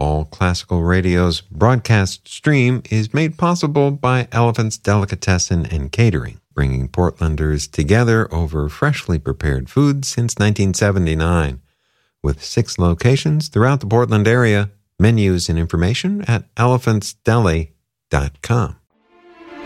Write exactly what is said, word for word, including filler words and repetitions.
All Classical Radio's broadcast stream is made possible by Elephant's Delicatessen and Catering, bringing Portlanders together over freshly prepared food since nineteen seventy-nine. With six locations throughout the Portland area, menus and information at elephants deli dot com.